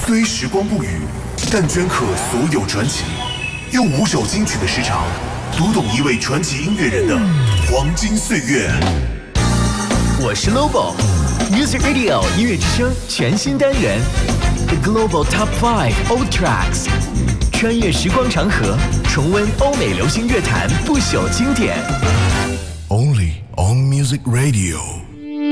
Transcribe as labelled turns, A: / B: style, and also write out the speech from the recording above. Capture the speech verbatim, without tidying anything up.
A: 虽时光不语，但镌刻所有传奇。用五首金曲的时长，读懂一位传奇音乐人的黄金岁月。
B: 我是 Lobo Music Radio 音乐之声全新单元 The Global Top Five Old Tracks， 穿越时光长河，重温欧美流行乐坛不朽经典。
A: Only on Music Radio。